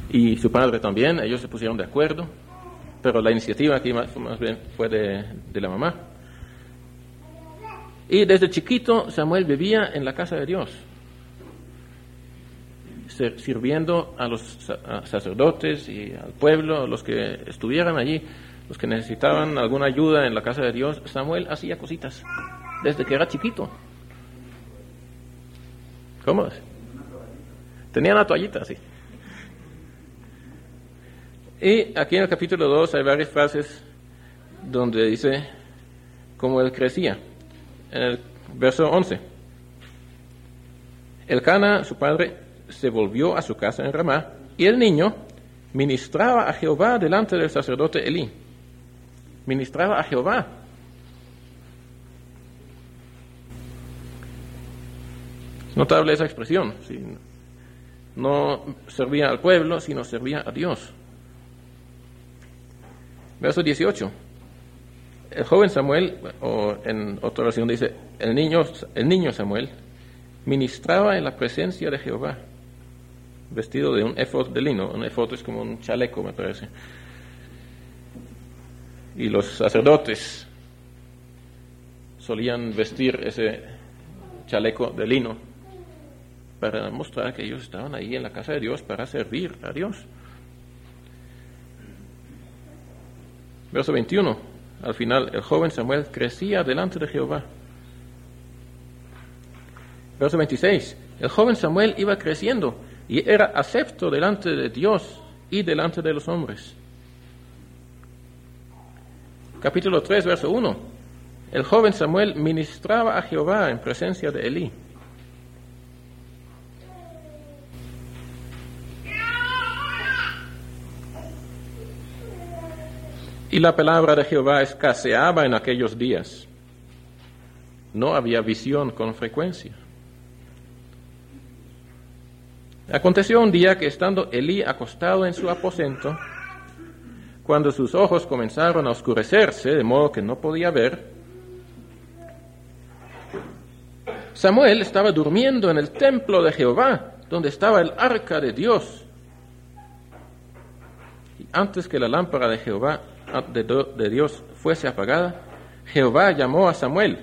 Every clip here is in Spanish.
y su padre también. Ellos se pusieron de acuerdo, pero la iniciativa aquí más bien fue de la mamá. Y desde chiquito Samuel vivía en la casa de Dios, sirviendo a los sacerdotes y al pueblo, los que estuvieran allí, los que necesitaban alguna ayuda en la casa de Dios. Samuel hacía cositas desde que era chiquito. ¿Cómo es? Tenía una toallita, sí. Y aquí en el capítulo 2 hay varias frases donde dice cómo él crecía. En el verso 11. Elcana, su padre, se volvió a su casa en Ramá, y el niño ministraba a Jehová delante del sacerdote Elí. Ministraba a Jehová. Es notable esa expresión. ¿Sí? No servía al pueblo, sino servía a Dios. Verso 18. El joven Samuel, o en otra versión dice, el niño Samuel, ministraba en la presencia de Jehová, vestido de un efod de lino. Un efod es como un chaleco, me parece. Y los sacerdotes solían vestir ese chaleco de lino para mostrar que ellos estaban ahí en la casa de Dios para servir a Dios. Verso 21. Al final, el joven Samuel crecía delante de Jehová. Verso 26. El joven Samuel iba creciendo y era acepto delante de Dios y delante de los hombres. Capítulo 3, verso 1. El joven Samuel ministraba a Jehová en presencia de Elí. Y la palabra de Jehová escaseaba en aquellos días. No había visión con frecuencia. Aconteció un día que estando Elí acostado en su aposento, cuando sus ojos comenzaron a oscurecerse, de modo que no podía ver, Samuel estaba durmiendo en el templo de Jehová, donde estaba el arca de Dios. Y antes que la lámpara de Jehová de Dios fuese apagada, Jehová llamó a Samuel.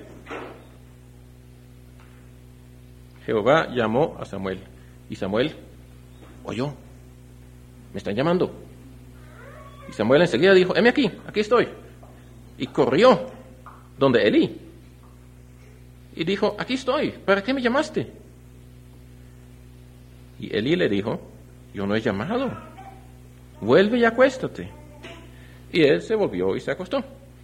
Jehová llamó a Samuel. Y Samuel oyó. Me están llamando. Y Samuel enseguida dijo, heme aquí estoy. Y corrió donde Elí. Y dijo, aquí estoy, ¿para qué me llamaste? Y Elí le dijo, yo no he llamado. Vuelve y acuéstate. Y él se volvió y se acostó.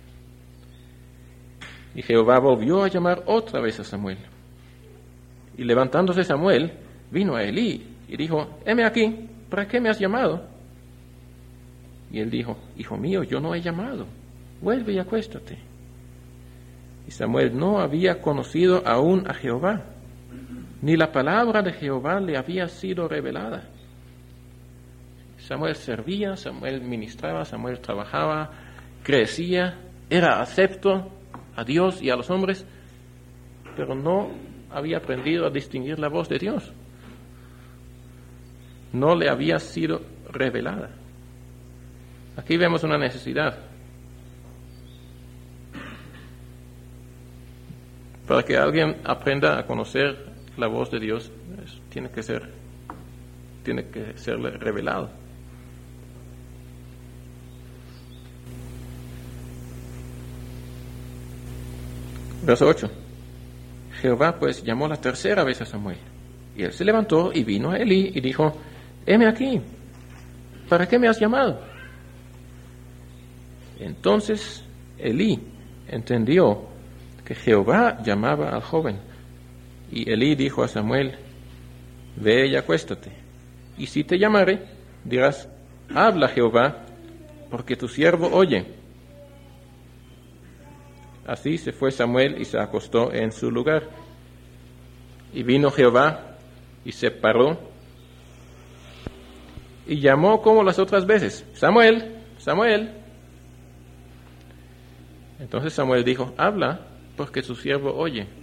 Y Jehová volvió a llamar otra vez a Samuel. Y levantándose Samuel, vino a Elí y dijo, heme aquí, ¿para qué me has llamado? Y él dijo, hijo mío, yo no he llamado, vuelve y acuéstate. Y Samuel no había conocido aún a Jehová, ni la palabra de Jehová le había sido revelada. Samuel servía, Samuel ministraba, Samuel trabajaba, crecía, era acepto a Dios y a los hombres, pero no había aprendido a distinguir la voz de Dios. No le había sido revelada. Aquí vemos una necesidad. Para que alguien aprenda a conocer la voz de Dios, tiene que serle revelado. Verso 8. Jehová pues llamó la tercera vez a Samuel, y él se levantó y vino a Elí y dijo, heme aquí, ¿para qué me has llamado? Entonces Elí entendió que Jehová llamaba al joven, y Elí dijo a Samuel, ve y acuéstate, y si te llamare, dirás, habla Jehová, porque tu siervo oye. Así se fue Samuel y se acostó en su lugar. Y vino Jehová y se paró y llamó como las otras veces, Samuel, Samuel. Entonces Samuel dijo, habla, porque tu siervo oye.